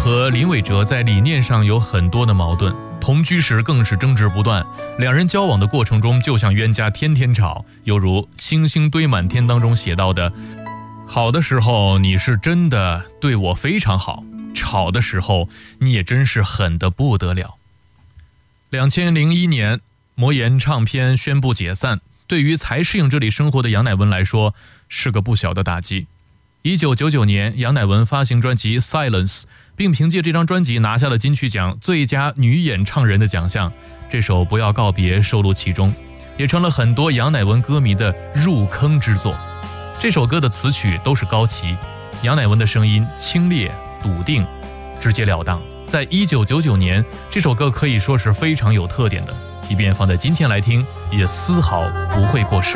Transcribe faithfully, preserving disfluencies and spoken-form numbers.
和林伟哲在理念上有很多的矛盾，同居时更是争执不断，两人交往的过程中就像冤家天天吵，犹如星星堆满天当中写到的，好的时候你是真的对我非常好，吵的时候你也真是狠得不得了。两千零一年魔岩唱片宣布解散，对于才适应这里生活的杨乃文来说是个不小的打击。一九九九年杨乃文发行专辑 Silence， 并凭借这张专辑拿下了金曲奖最佳女演唱人的奖项，这首不要告别收录其中，也成了很多杨乃文歌迷的入坑之作。这首歌的词曲都是高旗，杨乃文的声音清冽笃定直截了当，在一九九九年这首歌可以说是非常有特点的，即便放在今天来听也丝毫不会过时。